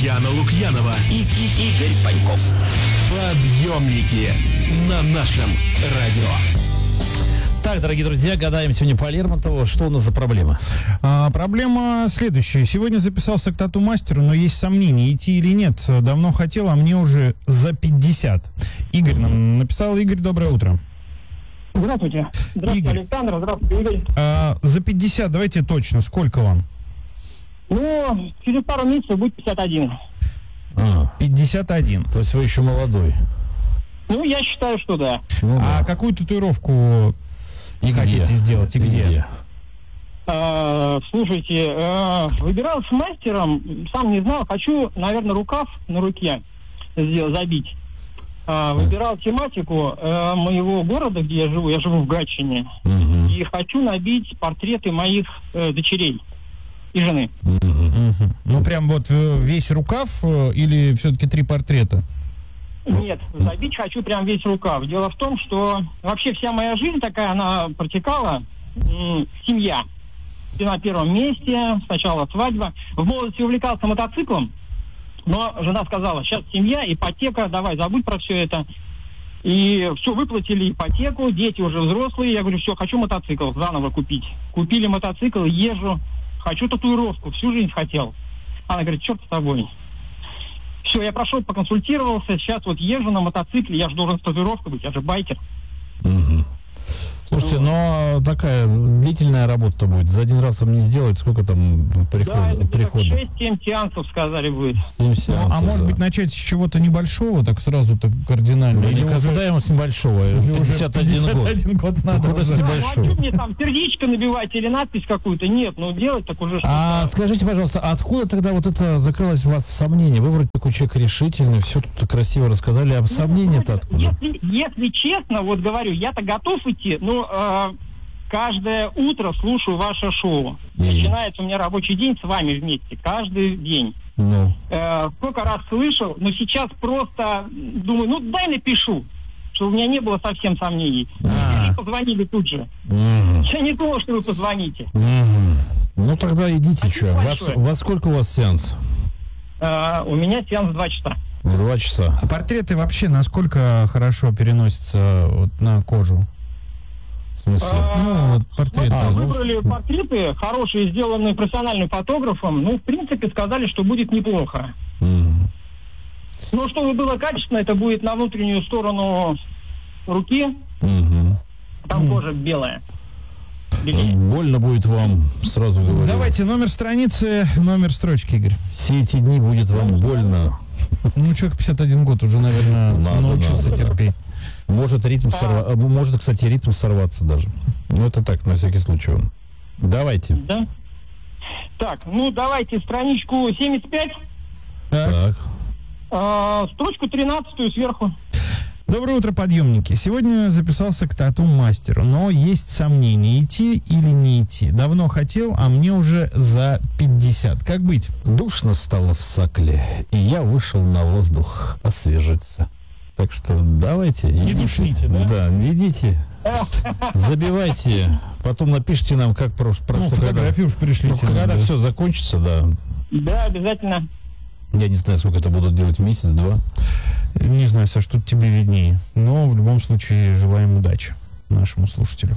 Яна Лукьянова и Игорь Паньков. Подъемники на нашем радио. Так, дорогие друзья, гадаем сегодня по Лермонтову. Что у нас за проблема? Проблема следующая. Сегодня записался к тату-мастеру, но есть сомнения, идти или нет. Давно хотел, а мне уже за 50. Игорь нам написал. Игорь, доброе утро. Здравствуйте. Здравствуйте, Игорь. Александр. Здравствуйте, Игорь. За 50, давайте точно. Сколько вам? Ну, через пару месяцев будет 51. 51. То есть вы еще молодой. Ну, я считаю, что да. Ну, А какую татуировку хотите сделать и где? Слушайте, выбирал с мастером, сам не знал, хочу, наверное, рукав на руке забить. Выбирал тематику моего города, где я живу в Гатчине, и хочу набить портреты моих дочерей и жены. Ну, прям вот весь рукав или все-таки 3 портрета? Нет, забить хочу прям весь рукав. Дело в том, что вообще вся моя жизнь такая, она протекала, семья. И на первом месте, сначала свадьба. В молодости увлекался мотоциклом, но жена сказала, сейчас семья, ипотека, давай, забудь про все это. И все, выплатили ипотеку, дети уже взрослые. Я говорю, все, хочу мотоцикл заново купить. Купили мотоцикл, езжу, хочу татуировку, всю жизнь хотел. Она говорит, черт с тобой. Все, я прошел, поконсультировался, сейчас вот езжу на мотоцикле, я же должен с татуировкой быть, я же байкер. Слушайте, но такая длительная работа будет. За один раз вам не сделают, сколько там приходов? 6-7 сеансов, сказали, будет. 7 сеансов, А может быть начать с чего-то небольшого, так сразу так кардинально? Или куда ему с небольшого? 51 год. 51 год надо. Куда с уже. А небольшого? что мне там сердечко набивать или надпись какую-то? Нет, ну делать так уже А что-то. скажите, пожалуйста, откуда тогда вот это закрылось у вас сомнение? Вы вроде такой человек решительный, все тут красиво рассказали, а сомнение-то откуда? Если честно, вот говорю, я-то готов идти, но каждое утро слушаю ваше шоу. Начинается у меня рабочий день с вами вместе, каждый день. Ну. Сколько раз слышал, но сейчас просто думаю, ну дай напишу, чтобы у меня не было совсем сомнений. Вы позвонили тут же. Я не думал, что вы позвоните. Ну тогда идите, что. большое. Во сколько у вас сеанс? У меня сеанс 2 часа. В 2 часа. А портреты вообще насколько хорошо переносятся вот на кожу? В смысле? Ну, вот портреты. Выбрали портреты, хорошие, сделанные профессиональным фотографом. Ну, в принципе, сказали, что будет неплохо. Но чтобы было качественно, это будет на внутреннюю сторону руки. Там кожа белая. Белее. Больно будет вам, сразу говорю. Давайте номер страницы, номер строчки, Игорь. Все эти дни будет вам больно. Ну, человек 51 год уже, наверное, научился терпеть. Может, может, кстати, ритм сорваться даже. Ну, это так, на всякий случай. Давайте. Да? Так, ну давайте страничку 75, Так. строчку 13 сверху. Доброе утро, подъемники. Сегодня записался к тату-мастеру, но есть сомнения, идти или не идти. Давно хотел, а мне уже за 50. Как быть? Душно стало в Сакле, и я вышел на воздух освежиться. Так что давайте. Не душните, да? Да, идите. Забивайте. Потом напишите нам, как прошло. Ну, фотографии уж пришлите. Когда все закончится, да. Да, обязательно. Я не знаю, сколько это будут делать, месяц-два. Не знаю, Саш, тут тебе виднее. Но в любом случае желаем удачи нашему слушателю.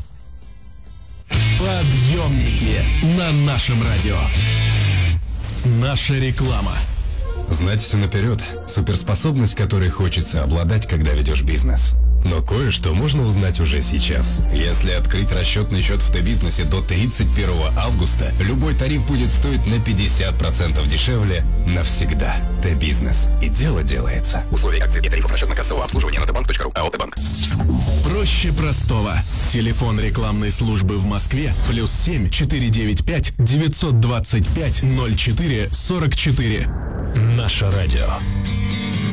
Подъемники на нашем радио. Наша реклама. Знать все наперед – суперспособность, которой хочется обладать, когда ведешь бизнес. Но кое-что можно узнать уже сейчас. Если открыть расчетный счет в Т-бизнесе до 31 августа, любой тариф будет стоить на 50% дешевле навсегда. Т-бизнес. И дело делается. Условия акций и тарифов расчетно-кассового обслуживания на tbank.ru. АО «Т-банк». Проще простого. Телефон рекламной службы в Москве +7 495 925 04 44. Наше радио.